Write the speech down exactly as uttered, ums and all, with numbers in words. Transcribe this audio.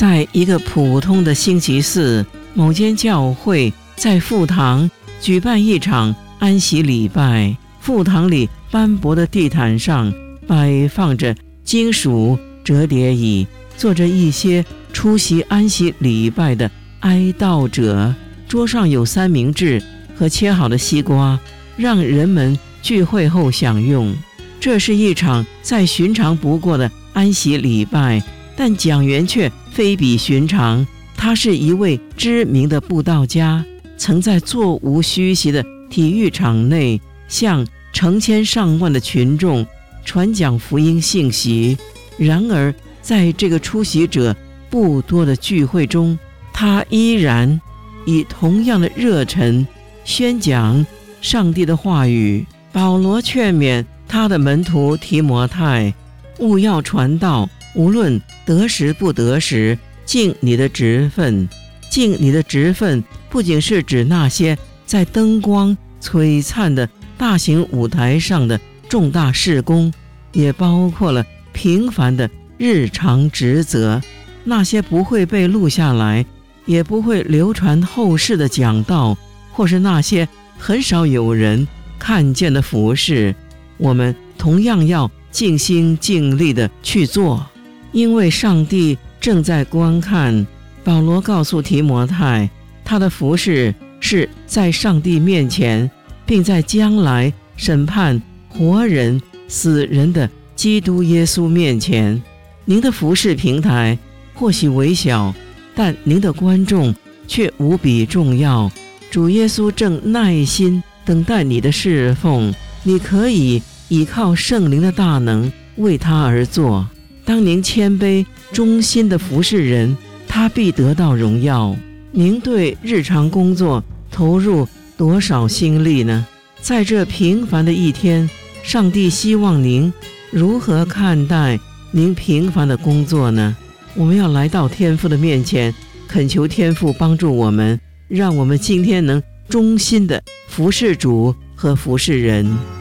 在一个普通的星期四，某间教会在副堂举办一场安息礼拜。副堂里斑驳的地毯上摆放着金属折叠椅，坐着一些出席安息礼拜的哀悼者。桌上有三明治和切好的西瓜，让人们聚会后享用。这是一场再寻常不过的安息礼拜，但讲员却非比寻常。他是一位知名的布道家，曾在座无虚席的体育场内向成千上万的群众传讲福音信息。然而在这个出席者不多的聚会中，他依然以同样的热忱宣讲上帝的话语。保罗劝勉他的门徒提摩太，务要传道，无论得时不得时，尽你的职分。尽你的职分不仅是指那些在灯光璀璨的大型舞台上的重大事工，也包括了平凡的日常职责，那些不会被录下来也不会流传后世的讲道，或是那些很少有人看见的服事，我们同样要尽心尽力地去做，因为上帝正在观看。保罗告诉提摩太，他的服事是在上帝面前，并在将来审判活人死人的基督耶稣面前。您的服事平台或许微小，但您的观众却无比重要。主耶稣正耐心等待你的侍奉，你可以依靠圣灵的大能为他而做。当您谦卑忠心的服侍人，他必得到荣耀。您对日常工作投入多少心力呢？在这平凡的一天，上帝希望您如何看待您平凡的工作呢？我们要来到天父的面前，恳求天父帮助我们，让我们今天能忠心的服侍主和服侍人。